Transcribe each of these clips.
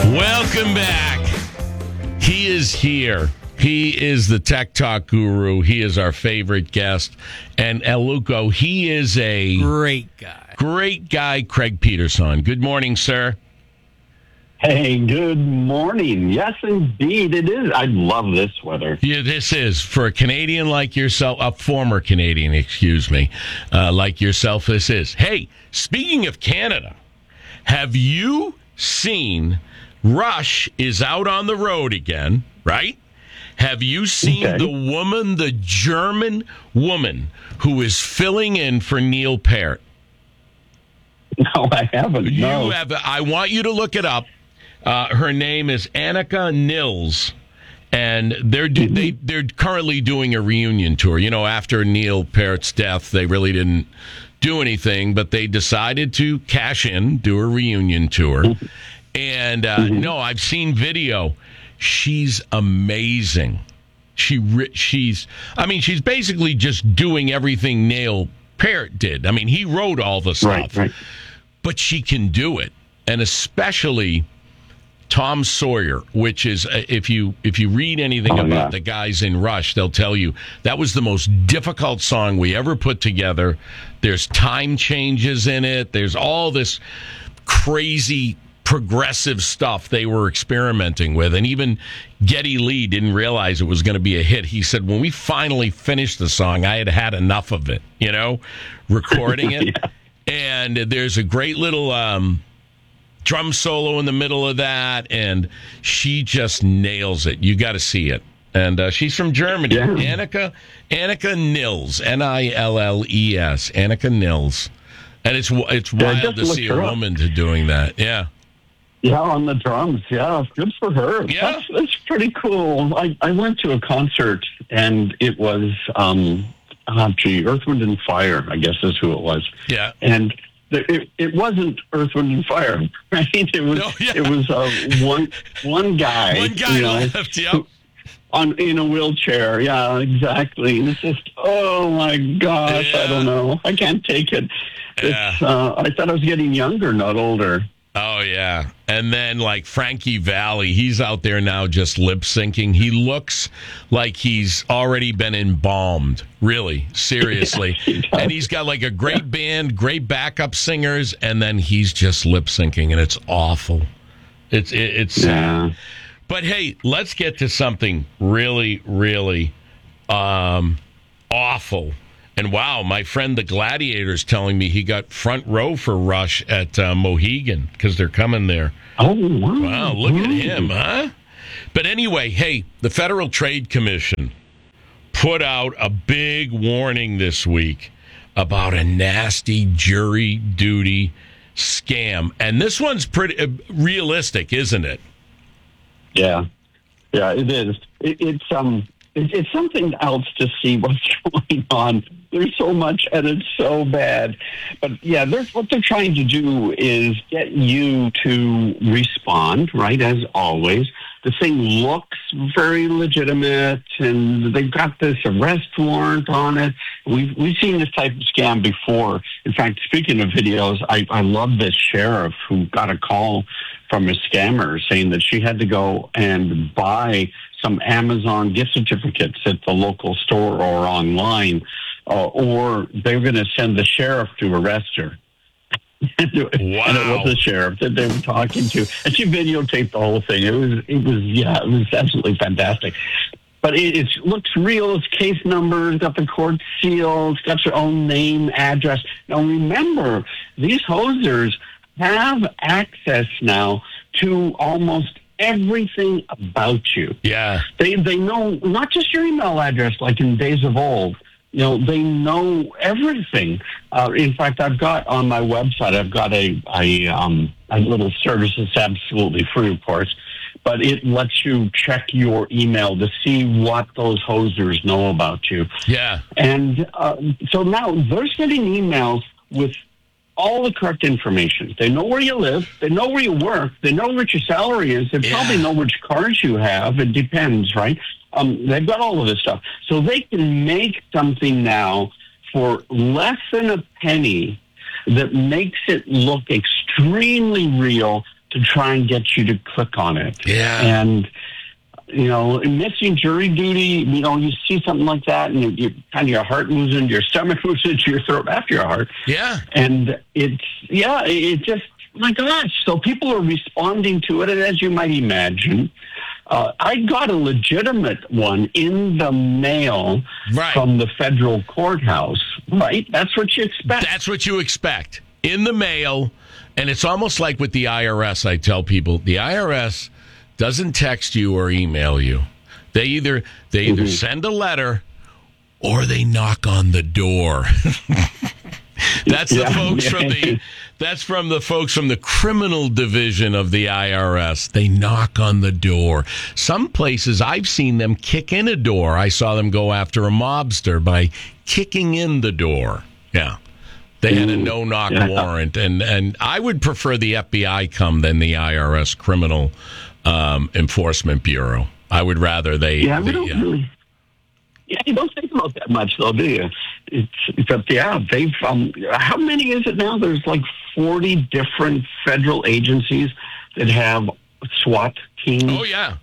Welcome back. He is here. He is the Tech Talk guru. He is our favorite guest. And El Luco, he is a great guy, Craig Peterson. Good morning, sir. Hey, good morning. Yes, indeed, it is. I love this weather. Yeah, this is. For a Canadian like yourself, a former Canadian, like yourself, this is. Hey, speaking of Canada, have you seen Rush is out on the road again, right? Have you seen the German woman who is filling in for Neil Peart? No, I haven't. You have. I want you to look it up. Her name is Annika Nils, and they're currently doing a reunion tour. You know, after Neil Peart's death, they really didn't do anything, but they decided to cash in, do a reunion tour. And no, I've seen video. She's amazing. She's basically just doing everything Neil Peart did. I mean, he wrote all the stuff, right. But she can do it, and especially Tom Sawyer, which is if you read anything about the guys in Rush, they'll tell you that was the most difficult song we ever put together. There's time changes in it. There's all this crazy progressive stuff they were experimenting with, and even Geddy Lee didn't realize it was going to be a hit. He said, when we finally finished the song, I had enough of it, recording it. Yeah. And there's a great little drum solo in the middle of that, and she just nails it. You got to see it. And she's from Germany. Yeah. Annika Nils, Nilles, Annika Nils. And it's wild to see a woman doing that. Yeah. Yeah, on the drums. Yeah, good for her. Yeah. That's pretty cool. I went to a concert, and it was, Earth, Wind, and Fire, I guess is who it was. Yeah. And it wasn't Earth, Wind, and Fire, right? It was one guy. One guy left, yep. In a wheelchair. Yeah, exactly. And it's just, oh, my gosh, I don't know. I can't take it. Yeah. I thought I was getting younger, not older. Oh, yeah. And then, like, Frankie Valli, he's out there now just lip-syncing. He looks like he's already been embalmed, really, seriously. Yeah, and he's got, like, a great band, great backup singers, and then he's just lip-syncing, and it's awful. It's sad. But, hey, let's get to something really, really awful. And wow, my friend the Gladiator's telling me he got front row for Rush at Mohegan because they're coming there. Oh, wow. Wow, look at him, huh? But anyway, hey, the Federal Trade Commission put out a big warning this week about a nasty jury duty scam. And this one's pretty realistic, isn't it? Yeah. Yeah, it is. It's something else to see what's going on. There's so much, and it's so bad. But, yeah, what they're trying to do is get you to respond, right, as always. The thing looks very legitimate, and they've got this arrest warrant on it. We've seen this type of scam before. In fact, speaking of videos, I love this sheriff who got a call from a scammer saying that she had to go and buy some Amazon gift certificates at the local store or online, or they were going to send the sheriff to arrest her. Wow. And it was the sheriff that they were talking to. And she videotaped the whole thing. It was absolutely fantastic. But it looks real. It's case number. It's got the court seal. It's got your own name, address. Now, remember, these hosers have access now to almost everything about you. Yeah. They know not just your email address like in days of old. They know everything. In fact, I've got on my website, I've got a little service that's absolutely free, of course, but it lets you check your email to see what those hosers know about you. Yeah. And so now they're sending emails with all the correct information. They know where you live. They know where you work. They know what your salary is. They probably know which cars you have. It depends, right? They've got all of this stuff. So they can make something now for less than a penny that makes it look extremely real to try and get you to click on it. Yeah. And, missing jury duty, you see something like that, and your heart moves into your stomach, moves into your throat after your heart. Yeah. And it just, my gosh. So people are responding to it, and as you might imagine, I got a legitimate one in the mail from the federal courthouse, right? That's what you expect. That's what you expect. In the mail, and it's almost like with the IRS, I tell people, the IRS doesn't text you or email you. They either send a letter or they knock on the door. That's from the folks from the criminal division of the IRS. They knock on the door. Some places I've seen them kick in a door. I saw them go after a mobster by kicking in the door. Yeah. They had a no-knock warrant, and I would prefer the FBI come than the IRS Criminal Enforcement Bureau. I would rather they. Yeah, you don't think about that much, though, do you? They've. How many is it now? There's like 40 different federal agencies that have SWAT teams. Oh yeah.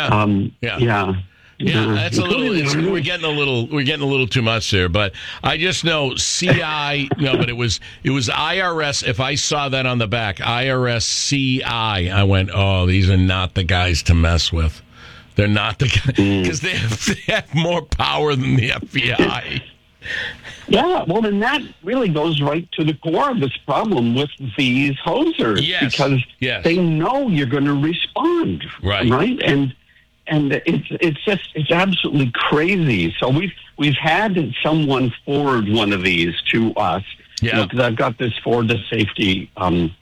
Yeah, that's a little. We're getting a little too much there, but I just know CI. No, but it was IRS. If I saw that on the back, IRS CI, I went, oh, these are not the guys to mess with. They're not the guys because they have more power than the FBI. Yeah, well, then that really goes right to the core of this problem with these hosers, because they know you're going to respond, right? And it's absolutely crazy. So we've had someone forward one of these to us, because I've got this forward to safety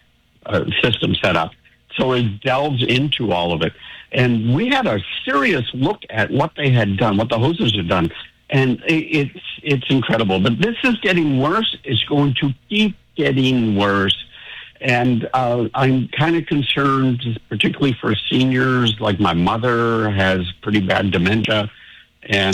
system set up. So it delves into all of it, and we had a serious look at what they had done, what the hosers had done, and it's incredible. But this is getting worse. It's going to keep getting worse. And I'm kind of concerned, particularly for seniors. Like my mother has pretty bad dementia, and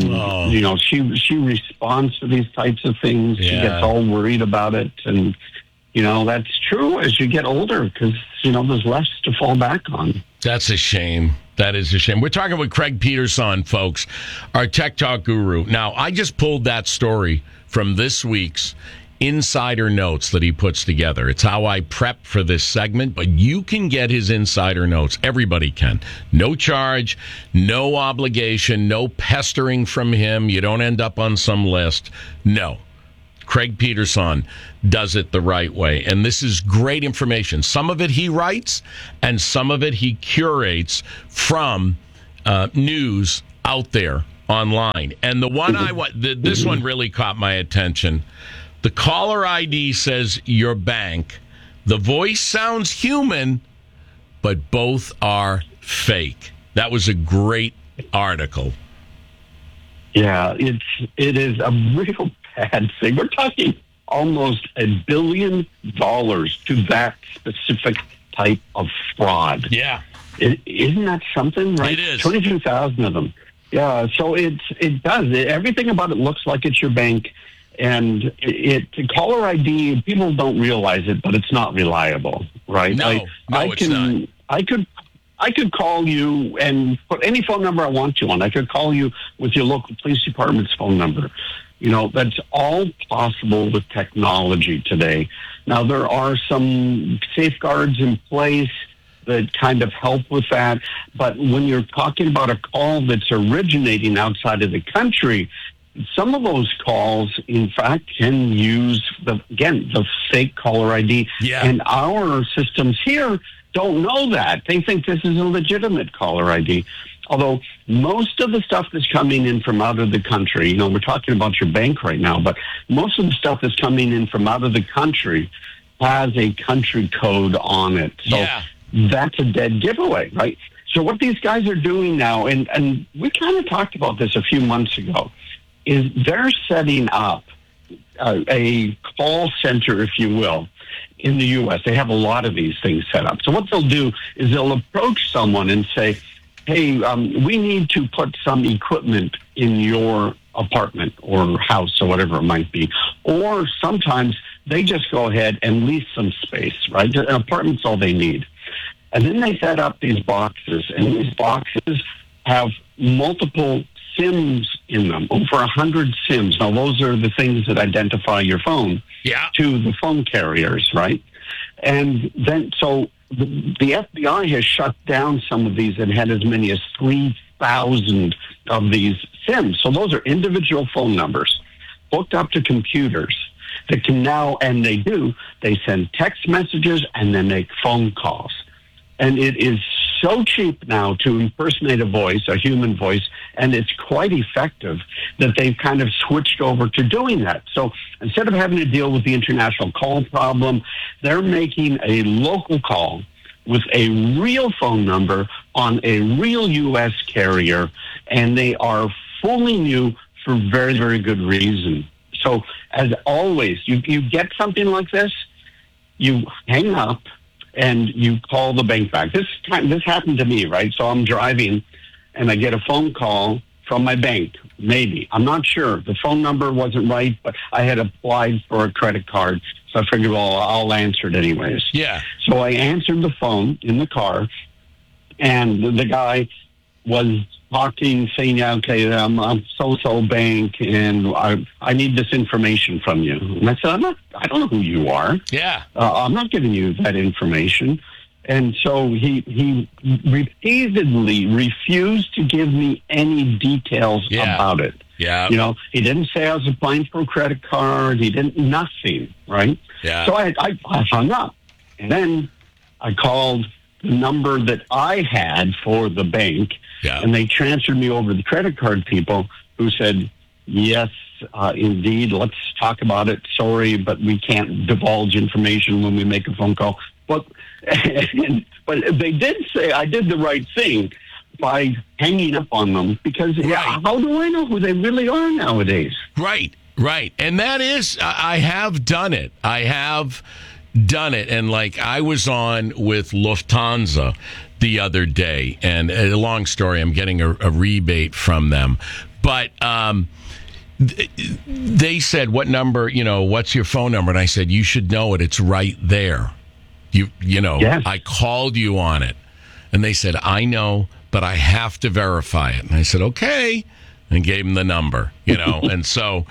she responds to these types of things. She gets all worried about it, and that's true as you get older, because there's less to fall back on. That's a shame. That is a shame. We're talking with Craig Peterson, folks, our Tech Talk guru. Now, I just pulled that story from this week's Insider Notes that he puts together. It's how I prep for this segment, but you can get his Insider Notes. Everybody can. No charge, no obligation, no pestering from him. You don't end up on some list. No. Craig Peterson does it the right way. And this is great information. Some of it he writes, and some of it he curates from news out there online. And the one this one really caught my attention. The caller ID says your bank. The voice sounds human, but both are fake. That was a great article. Yeah, it is a real bad thing. We're talking almost $1 billion to that specific type of fraud. Yeah. Isn't that something, right? It is. 22,000 of them. Yeah, so it does. Everything about it looks like it's your bank. And caller ID, people don't realize it, but it's not reliable, right? No, it's not. I could call you and put any phone number I want you on. I could call you with your local police department's phone number. That's all possible with technology today. Now, there are some safeguards in place that kind of help with that. But when you're talking about a call that's originating outside of the country, some of those calls, in fact, can use the fake caller ID. Yeah. And our systems here don't know that. They think this is a legitimate caller ID. Although most of the stuff that's coming in from out of the country, we're talking about your bank right now, but most of the stuff that's coming in from out of the country has a country code on it. So that's a dead giveaway, right? So what these guys are doing now, and we kind of talked about this a few months ago, is they're setting up a call center, if you will, in the U.S. They have a lot of these things set up. So what they'll do is they'll approach someone and say, hey, we need to put some equipment in your apartment or house or whatever it might be. Or sometimes they just go ahead and lease some space, right? An apartment's all they need. And then they set up these boxes, and these boxes have multiple SIMs in them, over 100 SIMs. Now, those are the things that identify your phone to the phone carriers, right? And then, so the FBI has shut down some of these and had as many as 3,000 of these SIMs. So those are individual phone numbers hooked up to computers that can now, and they send text messages and then make phone calls. And it is so cheap now to impersonate a human voice, and it's quite effective that they've kind of switched over to doing that. So instead of having to deal with the international call problem, they're making a local call with a real phone number on a real U.S. carrier, and they are fooling you for very, very good reason. So as always, you get something like this, you hang up, and you call the bank back. This happened to me, right? So I'm driving, and I get a phone call from my bank, maybe. I'm not sure. The phone number wasn't right, but I had applied for a credit card, so I figured, well, I'll answer it anyways. Yeah. So I answered the phone in the car, and the guy was talking, saying, yeah, okay, I'm so-so bank, and I need this information from you. And I said, I don't know who you are. Yeah. I'm not giving you that information. And so he repeatedly refused to give me any details about it. Yeah. You know, he didn't say I was applying for a credit card. He didn't, nothing, right? Yeah. So I hung up. And then I called the number that I had for the bank, and they transferred me over to the credit card people, who said, yes, indeed, let's talk about it. Sorry, but we can't divulge information when we make a phone call. But they did say I did the right thing by hanging up on them, because how do I know who they really are nowadays? Right. And that is, I have done it. And like, I was on with Lufthansa the other day, and a long story, I'm getting a rebate from them. But they said, what number, what's your phone number? And I said, you should know it. It's right there. Yes. I called you on it. And they said, I know, but I have to verify it. And I said, okay. And gave him the number, and so,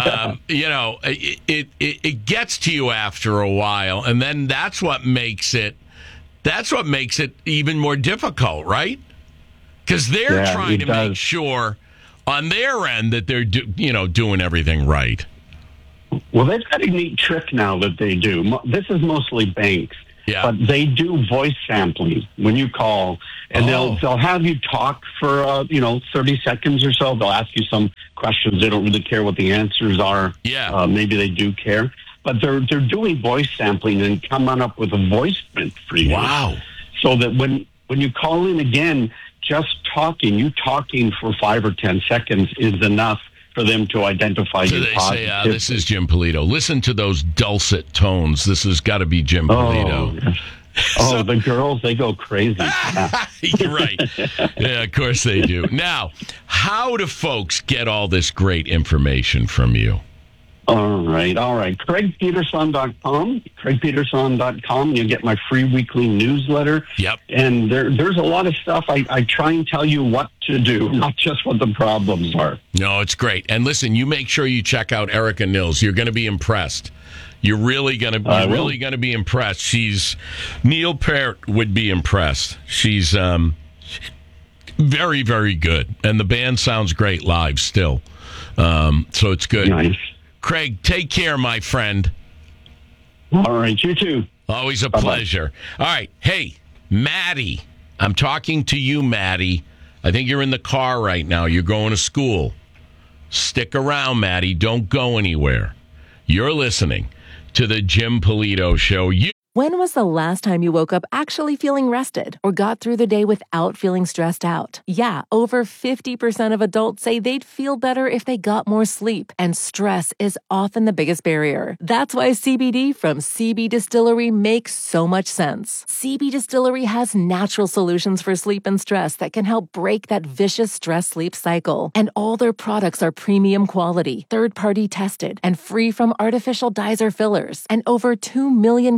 it gets to you after a while, and then that's what makes it even more difficult, right? Because they're trying to make sure on their end that they're doing everything right. Well, they've got a neat trick now that they do. This is mostly banks. But they do voice sampling when you call, and they'll have you talk for 30 seconds or so. They'll ask you some questions. They don't really care what the answers are. Maybe they do care, but they're doing voice sampling and coming up with a voice print for you. Wow! So that when you call in again, just talking for 5 or 10 seconds is enough for them to identify you. They say, this is Jim Polito. Listen to those dulcet tones. This has got to be Jim Polito. Oh, the girls, they go crazy. You're right. Yeah, of course they do. Now, how do folks get all this great information from you? All right. CraigPeterson.com. CraigPeterson.com. You get my free weekly newsletter. Yep. And there's a lot of stuff. I try and tell you what to do, not just what the problems are. No, it's great. And listen, you make sure you check out Erica Nills. You're going to be impressed. You're really going to be impressed. Neil Peart would be impressed. She's very, very good. And the band sounds great live still. So it's good. Nice. Craig, take care, my friend. All right, you too. Always a pleasure. All right. Hey, Maddie. I'm talking to you, Maddie. I think you're in the car right now. You're going to school. Stick around, Maddie. Don't go anywhere. You're listening to the Jim Polito Show. When was the last time you woke up actually feeling rested or got through the day without feeling stressed out? Yeah, over 50% of adults say they'd feel better if they got more sleep, and stress is often the biggest barrier. That's why CBD from CB Distillery makes so much sense. CB Distillery has natural solutions for sleep and stress that can help break that vicious stress-sleep cycle. And all their products are premium quality, third-party tested, and free from artificial dyes or fillers. And over 2 million customers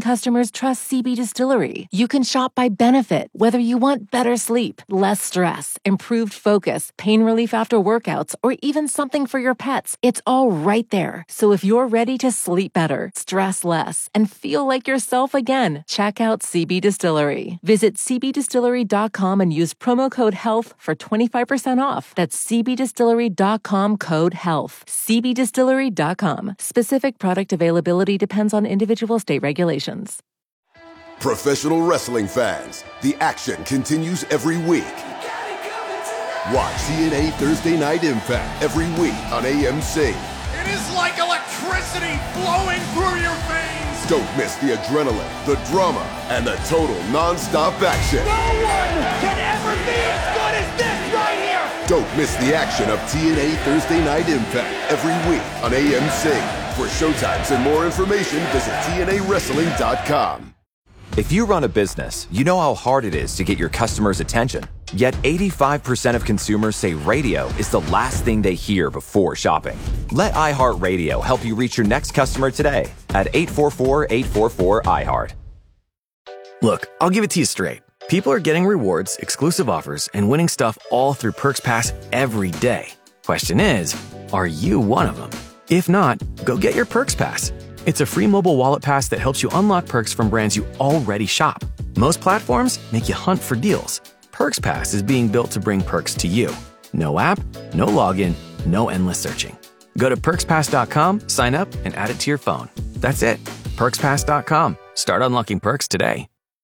customers trust CB Distillery. You can shop by benefit, whether you want better sleep, less stress, improved focus, pain relief after workouts, or even something for your pets. It's all right there. So if you're ready to sleep better, stress less, and feel like yourself again, check out CB Distillery. Visit cbdistillery.com and use promo code HEALTH for 25% off. That's cbdistillery.com, code HEALTH. cbdistillery.com. Specific product availability depends on individual state regulations. Professional wrestling fans, the action continues every week. Watch TNA Thursday Night Impact every week on AMC. It is like electricity flowing through your veins. Don't miss the adrenaline, the drama, and the total non-stop action. No one can ever be as good as this right here. Don't miss the action of TNA Thursday Night Impact every week on AMC. For showtimes and more information, visit TNAWrestling.com. If you run a business, you know how hard it is to get your customers' attention. Yet 85% of consumers say radio is the last thing they hear before shopping. Let iHeartRadio help you reach your next customer today at 844-844-iHeart. Look, I'll give it to you straight. People are getting rewards, exclusive offers, and winning stuff all through Perks Pass every day. Question is, are you one of them? If not, go get your Perks Pass. It's a free mobile wallet pass that helps you unlock perks from brands you already shop. Most platforms make you hunt for deals. Perks Pass is being built to bring perks to you. No app, no login, no endless searching. Go to perkspass.com, sign up, and add it to your phone. That's it. Perkspass.com. Start unlocking perks today.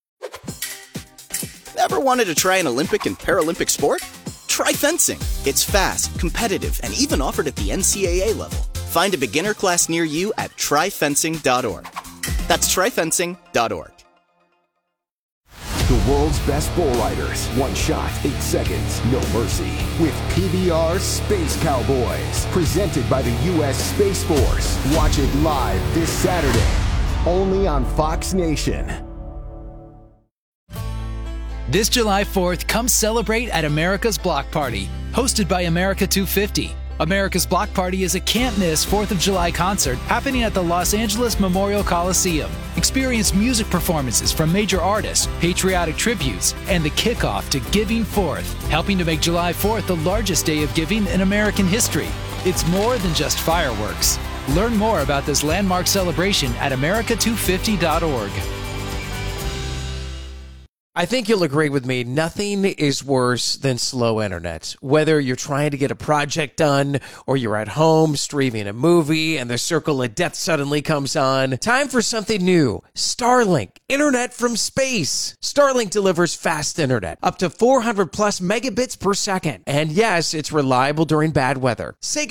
Ever wanted to try an Olympic and Paralympic sport? Try fencing. It's fast, competitive, and even offered at the NCAA level. Find a beginner class near you at tryfencing.org. That's tryfencing.org. The world's best bull riders. One shot, 8 seconds, no mercy. With PBR Space Cowboys. Presented by the U.S. Space Force. Watch it live this Saturday. Only on Fox Nation. This July 4th, come celebrate at America's Block Party, hosted by America 250. America's Block Party is a can't-miss 4th of July concert happening at the Los Angeles Memorial Coliseum. Experience music performances from major artists, patriotic tributes, and the kickoff to Giving Forth, helping to make July 4th the largest day of giving in American history. It's more than just fireworks. Learn more about this landmark celebration at america250.org. I think you'll agree with me, nothing is worse than slow internet. Whether you're trying to get a project done or you're at home streaming a movie and the circle of death suddenly comes on, time for something new. Starlink, internet from space. Starlink delivers fast internet, up to 400 plus megabits per second. And yes, it's reliable during bad weather. Say